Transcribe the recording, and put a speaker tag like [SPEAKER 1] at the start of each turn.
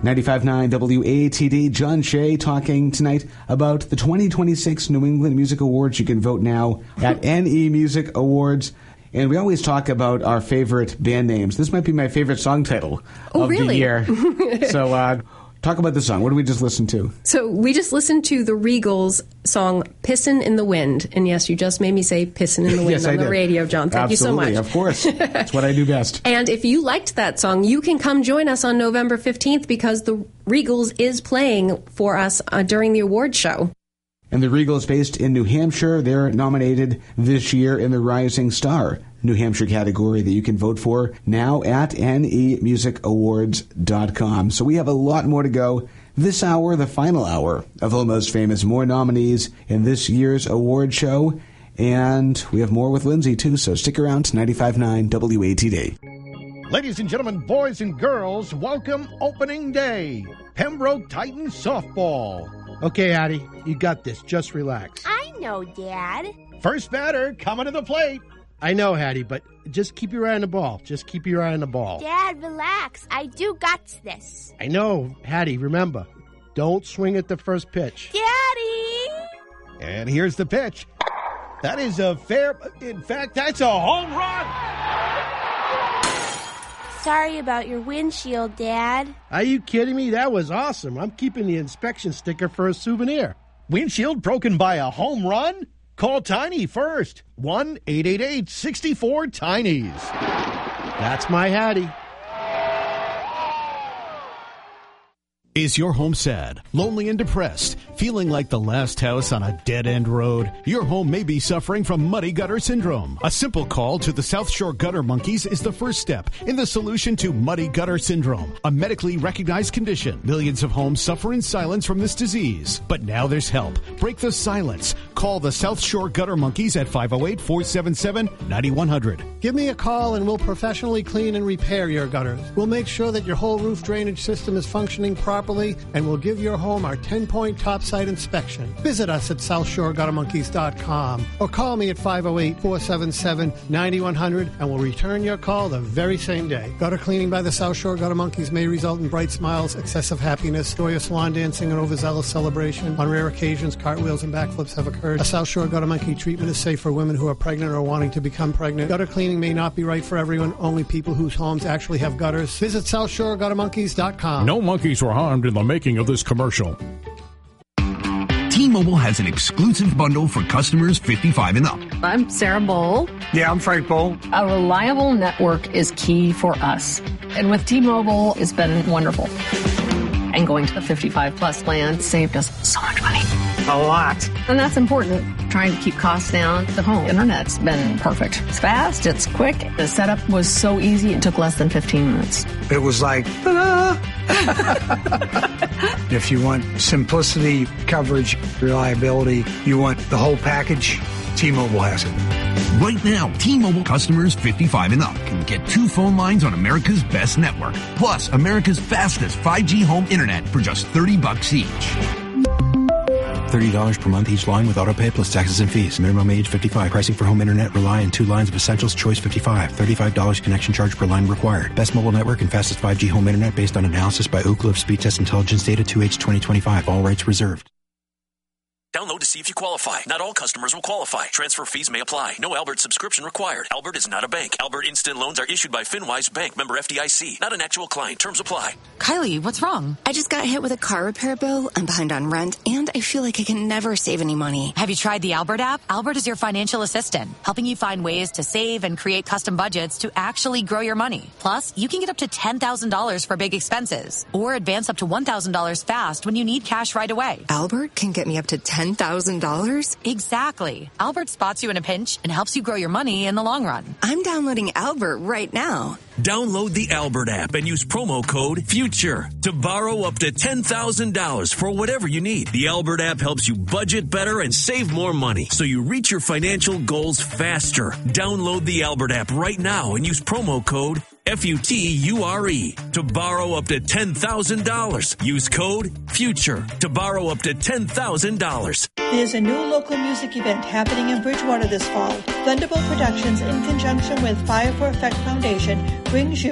[SPEAKER 1] 95.9 WATD, John Shea talking tonight about the 2026 New England Music Awards. You can vote now at NE Music Awards. And we always talk about our favorite band names. This might be my favorite song title of the year. So talk about the song. What did we just listen to?
[SPEAKER 2] So we just listened to the Regals song, Pissin' in the Wind. And yes, you just made me say Pissin' in the Wind
[SPEAKER 1] Yes,
[SPEAKER 2] on
[SPEAKER 1] I
[SPEAKER 2] the
[SPEAKER 1] did.
[SPEAKER 2] radio, John. Thank
[SPEAKER 1] Absolutely,
[SPEAKER 2] you so much.
[SPEAKER 1] of course. That's what I do best.
[SPEAKER 2] And if you liked that song, you can come join us on November 15th because the Regals is playing for us during the award show.
[SPEAKER 1] And the Regals, based in New Hampshire, they're nominated this year in the Rising Star New Hampshire category that you can vote for now at nemusicawards.com. So we have a lot more to go. This hour, the final hour of Almost Famous. More nominees in this year's award show. And we have more with Lindsay, too. So stick around to 95.9 WATD.
[SPEAKER 3] Ladies and gentlemen, boys and girls, welcome opening day. Pembroke Titans softball.
[SPEAKER 4] Okay, Addie, you got this. Just relax.
[SPEAKER 5] I know, Dad.
[SPEAKER 3] First batter coming to the plate.
[SPEAKER 4] I know, Hattie, but just keep your eye on the ball. Just keep your eye on the ball.
[SPEAKER 5] Dad, relax. I do got this.
[SPEAKER 4] I know, Hattie, remember, don't swing at the first pitch.
[SPEAKER 5] Daddy!
[SPEAKER 3] And here's the pitch. That is a fair... In fact, that's a home run!
[SPEAKER 5] Sorry about your windshield, Dad.
[SPEAKER 4] Are you kidding me? That was awesome. I'm keeping the inspection sticker for a souvenir.
[SPEAKER 3] Windshield broken by a home run? Call Tiny first. 1-888-64-TINIES.
[SPEAKER 4] That's my Hattie.
[SPEAKER 6] Is your home sad, lonely, and depressed, feeling like the last house on a dead-end road? Your home may be suffering from muddy gutter syndrome. A simple call to the South Shore Gutter Monkeys is the first step in the solution to muddy gutter syndrome, a medically recognized condition. Millions of homes suffer in silence from this disease. But now there's help. Break the silence. Call the South Shore Gutter Monkeys at 508-477-9100.
[SPEAKER 7] Give me a call and we'll professionally clean and repair your gutters. We'll make sure that your whole roof drainage system is functioning properly, and we'll give your home our 10-point topside inspection. Visit us at SouthShoreGutterMonkeys.com or call me at 508-477-9100 and we'll return your call the very same day. Gutter cleaning by the South Shore Gutter Monkeys may result in bright smiles, excessive happiness, joyous swan dancing, and overzealous celebration. On rare occasions, cartwheels and backflips have occurred. A South Shore Gutter Monkey treatment is safe for women who are pregnant or wanting to become pregnant. Gutter cleaning may not be right for everyone, only people whose homes actually have gutters. Visit SouthShoreGutterMonkeys.com.
[SPEAKER 8] No monkeys were harmed in the making of this commercial.
[SPEAKER 9] T-Mobile has an exclusive bundle for customers 55 and up.
[SPEAKER 10] I'm Sarah Bowl.
[SPEAKER 11] Yeah, I'm Frank Bowl.
[SPEAKER 10] A reliable network is key for us. And with T-Mobile, it's been wonderful. And going to the 55-plus plan saved us so much money.
[SPEAKER 11] A lot.
[SPEAKER 10] And that's important. Trying to keep costs down. The home internet's been perfect. It's fast. It's quick. The setup was so easy. It took less than 15 minutes.
[SPEAKER 11] It was like, ta-da! If you want simplicity, coverage, reliability, you want the whole package, T-Mobile has it.
[SPEAKER 9] Right now, T-Mobile customers 55 and up can get 2 phone lines on America's best network, plus America's fastest 5G home internet for just $30 each.
[SPEAKER 12] $30 per month each line with autopay plus taxes and fees. Minimum age 55. Pricing for home internet rely on 2 lines of Essentials Choice 55. $35 connection charge per line required. Best mobile network and fastest 5G home internet based on analysis by Oak Cliff Speed Test Intelligence Data 2H 2025. All rights reserved.
[SPEAKER 13] Download to see if you qualify. Not all customers will qualify. Transfer fees may apply. No Albert subscription required. Albert is not a bank. Albert Instant Loans are issued by FinWise Bank, member FDIC. Not an actual client. Terms apply.
[SPEAKER 14] Kylie, what's wrong? I just got hit with a car repair bill. I'm behind on rent, and I feel like I can never save any money.
[SPEAKER 15] Have you tried the Albert app? Albert is your financial assistant, helping you find ways to save and create custom budgets to actually grow your money. Plus, you can get up to $10,000 for big expenses, or advance up to $1,000 fast when you need cash right away.
[SPEAKER 14] Albert can get me up to $10,000?
[SPEAKER 15] Exactly. Albert spots you in a pinch and helps you grow your money in the long run.
[SPEAKER 14] I'm downloading Albert right now.
[SPEAKER 13] Download the Albert app and use promo code FUTURE to borrow up to $10,000 for whatever you need. The Albert app helps you budget better and save more money so you reach your financial goals faster. Download the Albert app right now and use promo code FUTURE to borrow up to $10,000. Use code FUTURE to borrow up to $10,000.
[SPEAKER 16] There's a new local music event happening in Bridgewater this fall. Thunderbolt Productions, in conjunction with Fire for Effect Foundation, brings you